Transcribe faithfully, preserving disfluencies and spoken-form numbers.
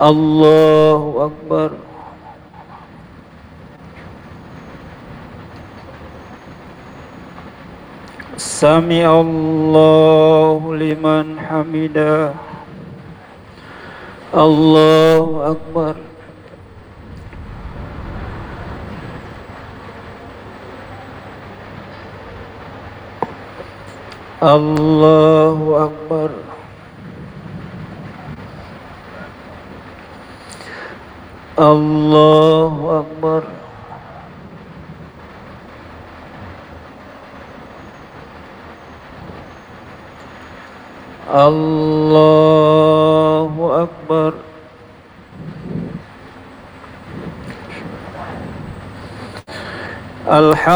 Allahu Akbar. Sami Allahu liman hamidah. Allahu Akbar. Allahu Akbar. Allahu Akbar. Allahu Akbar. Alhamdulillah.